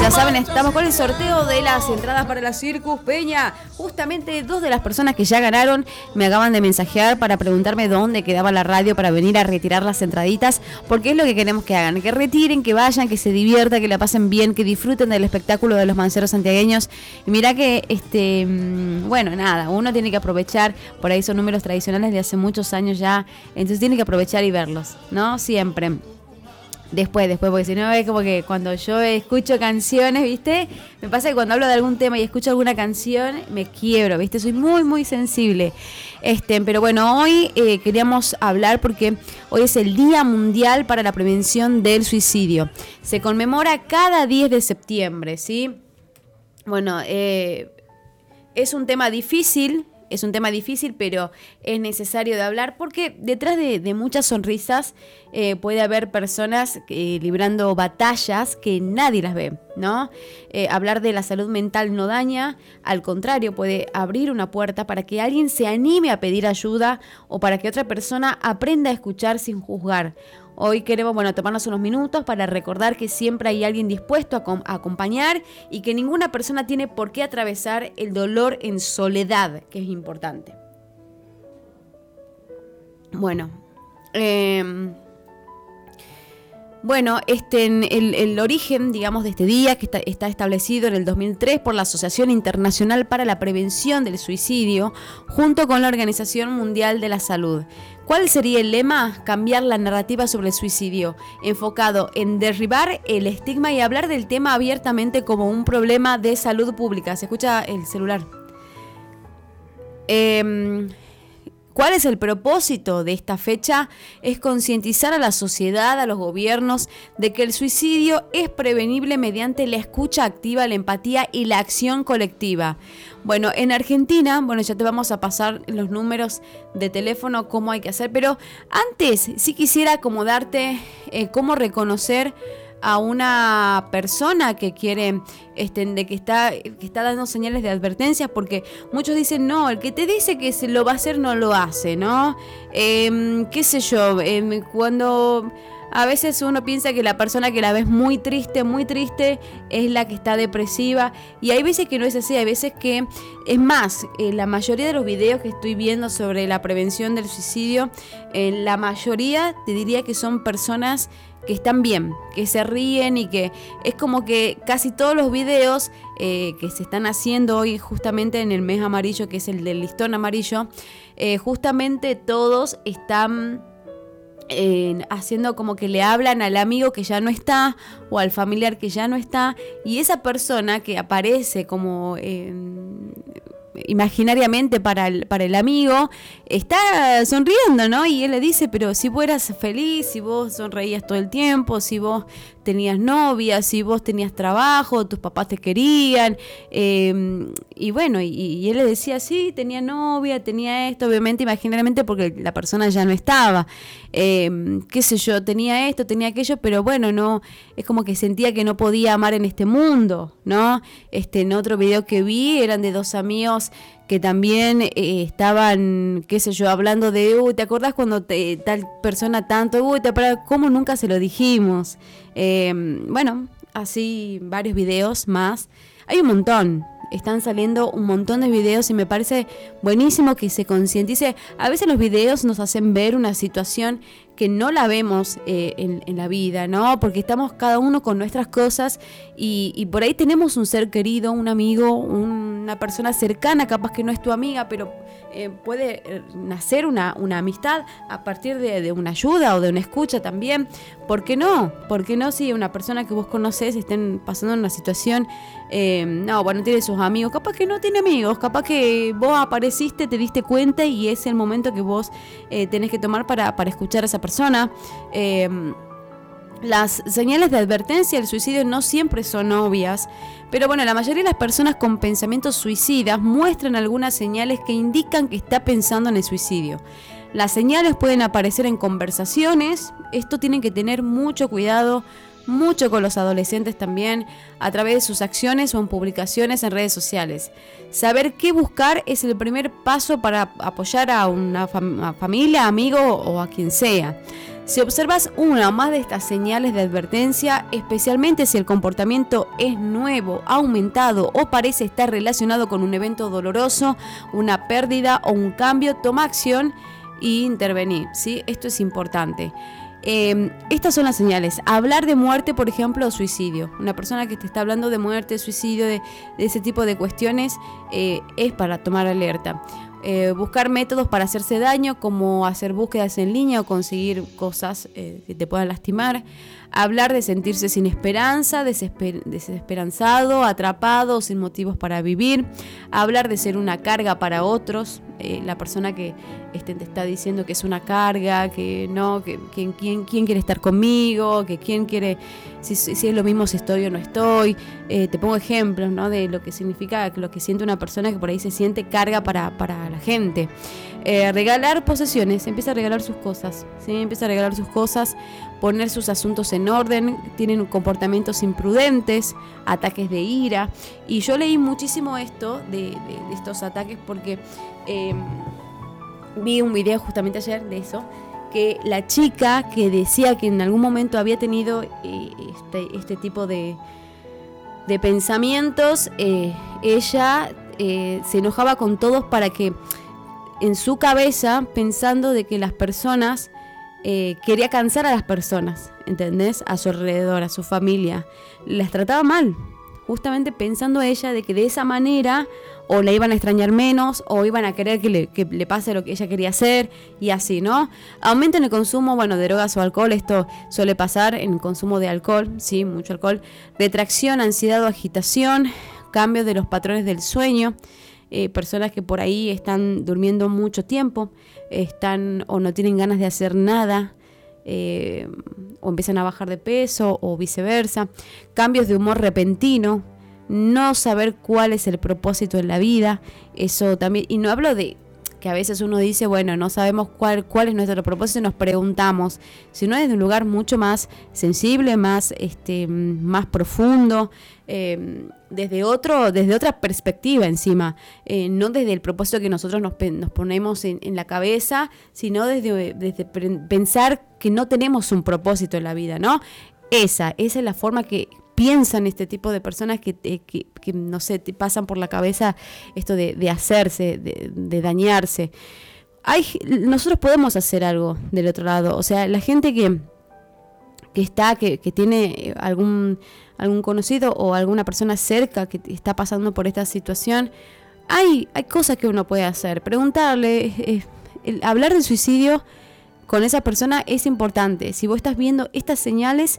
Ya saben, estamos con el sorteo de las entradas para la Circus Peña. Justamente 2 de las personas que ya ganaron me acaban de mensajear para preguntarme dónde quedaba la radio para venir a retirar las entraditas, porque es lo que queremos que hagan, que retiren, que vayan, que se diviertan, que la pasen bien, que disfruten del espectáculo de los manceros santiagueños. Y mirá que, bueno, nada, uno tiene que aprovechar, por ahí son números tradicionales de hace muchos años ya, entonces tiene que aprovechar y verlos, ¿no? Siempre. Después, porque si no es como que cuando yo escucho canciones, ¿viste? Me pasa que cuando hablo de algún tema y escucho alguna canción, me quiebro, ¿viste? Soy muy, muy sensible. Pero bueno, hoy queríamos hablar porque hoy es el Día Mundial para la Prevención del Suicidio. Se conmemora cada 10 de septiembre, ¿sí? Bueno, es un tema difícil. Es un tema difícil, pero es necesario de hablar porque detrás de muchas sonrisas puede haber personas librando batallas que nadie las ve, ¿no? Hablar de la salud mental no daña, al contrario, puede abrir una puerta para que alguien se anime a pedir ayuda o para que otra persona aprenda a escuchar sin juzgar. Hoy queremos, tomarnos unos minutos para recordar que siempre hay alguien dispuesto a acompañar y que ninguna persona tiene por qué atravesar el dolor en soledad, que es importante. Bueno, el origen, digamos, de este día, que está establecido en el 2003 por la Asociación Internacional para la Prevención del Suicidio, junto con la Organización Mundial de la Salud. ¿Cuál sería el lema? Cambiar la narrativa sobre el suicidio, enfocado en derribar el estigma y hablar del tema abiertamente como un problema de salud pública. ¿Se escucha el celular? ¿Cuál es el propósito de esta fecha? Es concientizar a la sociedad, a los gobiernos, de que el suicidio es prevenible mediante la escucha activa, la empatía y la acción colectiva. Bueno, en Argentina, ya te vamos a pasar los números de teléfono, cómo hay que hacer, pero antes sí quisiera acomodarte cómo reconocer a una persona que quiere, que está dando señales de advertencia, porque muchos dicen, no, el que te dice que se lo va a hacer no lo hace, ¿no? Qué sé yo, cuando a veces uno piensa que la persona que la ves muy triste, es la que está depresiva, y hay veces que no es así, hay veces que, es más, la mayoría de los videos que estoy viendo sobre la prevención del suicidio, la mayoría te diría que son personas que están bien, que se ríen y que es como que casi todos los videos que se están haciendo hoy justamente en el mes amarillo, que es el del listón amarillo, justamente todos están haciendo como que le hablan al amigo que ya no está o al familiar que ya no está, y esa persona que aparece como imaginariamente para el amigo está sonriendo, ¿no? Y él le dice, pero si vos eras feliz, si vos sonreías todo el tiempo, si vos tenías novia, si vos tenías trabajo, tus papás te querían, y bueno, y él le decía, sí, tenía novia, tenía esto, obviamente imaginariamente porque la persona ya no estaba, qué sé yo, tenía esto, tenía aquello, pero bueno, no, es como que sentía que no podía amar en este mundo, ¿no? En otro video que vi eran de 2 amigos que también estaban, qué sé yo, hablando de, ¿te acordás cuando tal persona tanto? ¿Cómo nunca se lo dijimos? Así varios videos más. Hay un montón. Están saliendo un montón de videos y me parece buenísimo que se concientice. A veces los videos nos hacen ver una situación que no la vemos en la vida, ¿no? Porque estamos cada uno con nuestras cosas y por ahí tenemos un ser querido, un amigo, una persona cercana, capaz que no es tu amiga, pero puede nacer una amistad a partir de una ayuda o de una escucha también. ¿Por qué no? ¿Por qué no si una persona que vos conocés estén pasando en una situación, no tiene sus amigos, capaz que no tiene amigos, capaz que vos apareciste, te diste cuenta y es el momento que vos tenés que tomar para escuchar a esa persona. Las señales de advertencia del suicidio no siempre son obvias, pero bueno, la mayoría de las personas con pensamientos suicidas muestran algunas señales que indican que está pensando en el suicidio. Las señales pueden aparecer en conversaciones, esto tienen que tener mucho cuidado, mucho con los adolescentes también, a través de sus acciones o en publicaciones en redes sociales. Saber qué buscar es el primer paso para apoyar a una familia, amigo o a quien sea. Si observas una o más de estas señales de advertencia, especialmente si el comportamiento es nuevo, aumentado o parece estar relacionado con un evento doloroso, una pérdida o un cambio, toma acción y intervení, ¿sí? Esto es importante. Estas son las señales. Hablar de muerte, por ejemplo, o suicidio. Una persona que te está hablando de muerte, suicidio, de ese tipo de cuestiones, es para tomar alerta. Buscar métodos para hacerse daño, como hacer búsquedas en línea o conseguir cosas que te puedan lastimar. Hablar de sentirse sin esperanza, desesperanzado, atrapado, sin motivos para vivir. Hablar de ser una carga para otros. La persona que te está diciendo que es una carga, que no, que quién quiere estar conmigo, que quién quiere, si es lo mismo si estoy o no estoy. Te pongo ejemplos, ¿no? De lo que significa, lo que siente una persona que por ahí se siente carga para la gente. Regalar posesiones, empieza a regalar sus cosas, ¿sí? Empieza a regalar sus cosas, poner sus asuntos en orden, tienen comportamientos imprudentes, ataques de ira. Y yo leí muchísimo esto de estos ataques porque vi un video justamente ayer de eso, que la chica que decía que en algún momento había tenido este tipo de pensamientos, ella se enojaba con todos para que en su cabeza, pensando de que las personas, quería cansar a las personas, ¿entendés? A su alrededor, a su familia, las trataba mal, justamente pensando ella de que de esa manera o la iban a extrañar menos o iban a querer que le pase lo que ella quería hacer y así, ¿no? Aumenten el consumo, de drogas o alcohol. Esto suele pasar en el consumo de alcohol, sí, mucho alcohol. Retracción, ansiedad o agitación, cambio de los patrones del sueño. Personas que por ahí están durmiendo mucho tiempo, están o no tienen ganas de hacer nada, o empiezan a bajar de peso o viceversa. Cambios de humor repentino, no saber cuál es el propósito en la vida, eso también. Y no hablo de que a veces uno dice, no sabemos cuál es nuestro propósito y nos preguntamos, sino desde un lugar mucho más sensible, más profundo, desde otra perspectiva encima, no desde el propósito que nosotros nos ponemos en la cabeza, sino desde pensar que no tenemos un propósito en la vida, ¿no? Esa es la forma que piensan este tipo de personas que no sé, te pasan por la cabeza esto de hacerse, de dañarse. Nosotros podemos hacer algo del otro lado, o sea, la gente que tiene algún conocido o alguna persona cerca que está pasando por esta situación, hay cosas que uno puede hacer. Preguntarle, hablar del suicidio con esa persona es importante. Si vos estás viendo estas señales,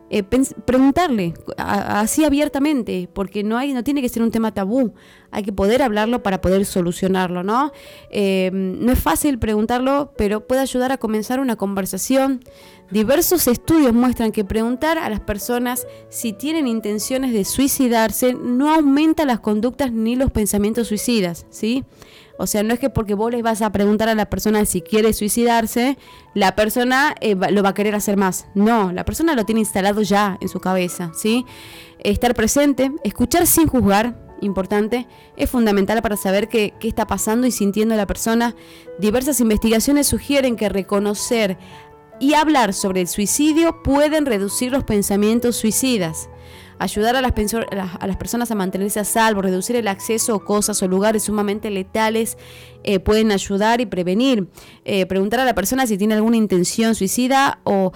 preguntarle así abiertamente, porque no tiene que ser un tema tabú, hay que poder hablarlo para poder solucionarlo, ¿no? No es fácil preguntarlo, pero puede ayudar a comenzar una conversación. Diversos estudios muestran que preguntar a las personas si tienen intenciones de suicidarse no aumenta las conductas ni los pensamientos suicidas, ¿sí? O sea, no es que porque vos les vas a preguntar a la persona si quiere suicidarse, la persona lo va a querer hacer más. No, la persona lo tiene instalado ya en su cabeza, ¿sí? Estar presente, escuchar sin juzgar, importante, es fundamental para saber qué está pasando y sintiendo la persona. Diversas investigaciones sugieren que reconocer y hablar sobre el suicidio pueden reducir los pensamientos suicidas. Ayudar a las personas a mantenerse a salvo, reducir el acceso a cosas o lugares sumamente letales, pueden ayudar y prevenir. Preguntar a la persona si tiene alguna intención suicida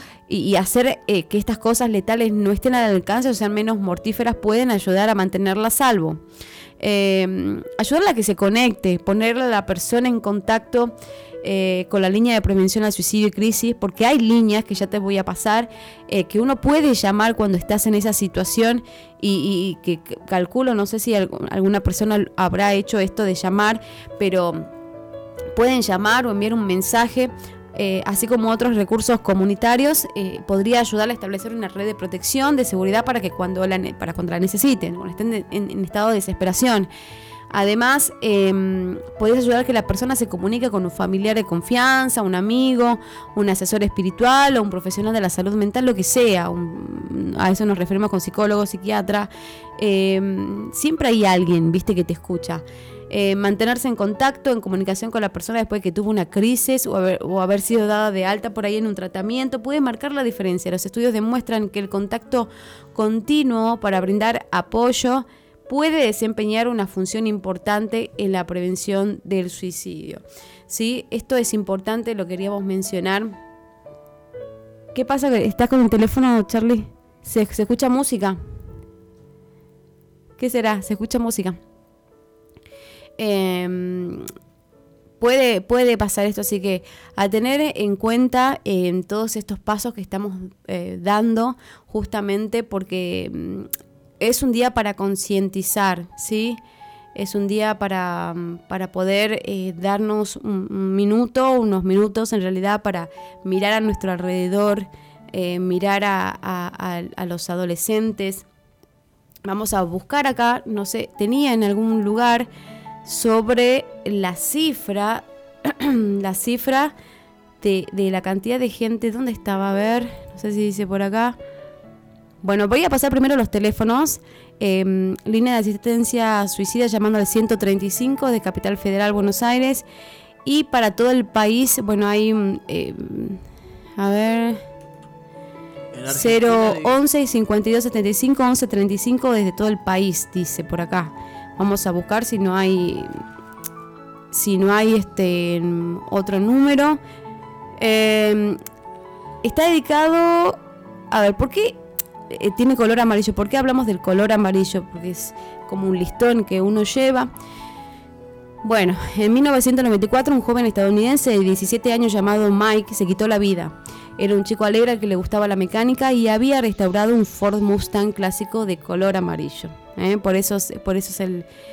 y hacer que estas cosas letales no estén al alcance o sean menos mortíferas, pueden ayudar a mantenerla a salvo. Ayudarla a que se conecte, ponerle a la persona en contacto con la línea de prevención al suicidio y crisis, porque hay líneas que ya te voy a pasar, que uno puede llamar cuando estás en esa situación y que calculo, no sé si alguna persona habrá hecho esto de llamar, pero pueden llamar o enviar un mensaje, así como otros recursos comunitarios, podría ayudar a establecer una red de protección, de seguridad para cuando la necesiten, cuando estén en estado de desesperación. Además, podés ayudar a que la persona se comunique con un familiar de confianza, un amigo, un asesor espiritual o un profesional de la salud mental, lo que sea. A eso nos referimos con psicólogo, psiquiatra. Siempre hay alguien, viste, que te escucha. Mantenerse en contacto, en comunicación con la persona después de que tuvo una crisis o haber sido dada de alta por ahí en un tratamiento, puede marcar la diferencia. Los estudios demuestran que el contacto continuo para brindar apoyo puede desempeñar una función importante en la prevención del suicidio. ¿Sí? Esto es importante, lo queríamos mencionar. ¿Qué pasa? ¿Estás con el teléfono, Charlie? ¿Se escucha música? ¿Qué será? ¿Se escucha música? Puede pasar esto, así que a tener en cuenta en todos estos pasos que estamos dando, justamente porque es un día para concientizar, ¿sí? Es un día para poder darnos un minuto, unos minutos en realidad, para mirar a nuestro alrededor, mirar a los adolescentes. Vamos a buscar acá, no sé, tenía en algún lugar sobre la cifra de la cantidad de gente. ¿Dónde estaba? A ver, no sé si dice por acá. Bueno, voy a pasar primero los teléfonos. Línea de asistencia suicida llamando al 135 de Capital Federal, Buenos Aires. Y para todo el país, bueno, hay, a ver, 011 y 52 75 11 35 desde todo el país, dice por acá. Vamos a buscar si no hay otro número. Está dedicado, a ver, ¿por qué tiene color amarillo? ¿Por qué hablamos del color amarillo? Porque es como un listón que uno lleva. Bueno, en 1994 un joven estadounidense de 17 años llamado Mike se quitó la vida. Era un chico alegre al que le gustaba la mecánica y había restaurado un Ford Mustang clásico de color amarillo. Por eso es